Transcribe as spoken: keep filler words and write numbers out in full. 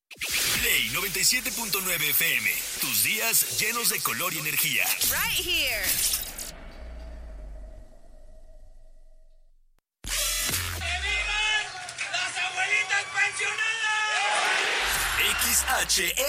Play noventa y siete punto nueve F M. Tus días llenos de color y energía. Right here. ¡Que vivan las abuelitas pensionadas! X H